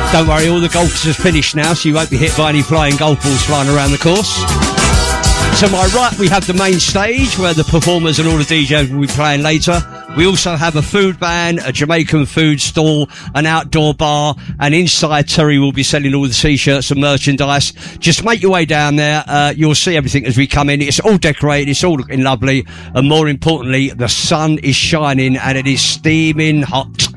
Don't worry, all the golfers have finished now, so you won't be hit by any flying golf balls flying around the course. To my right, we have the main stage where the performers and all the DJs will be playing later. We also have a food van, a Jamaican food stall, an outdoor bar, and inside Terry will be selling all the t-shirts and merchandise. Just make your way down there. You'll see everything as we come in. It's all decorated, it's all looking lovely, and more importantly, the sun is shining and it is steaming hot.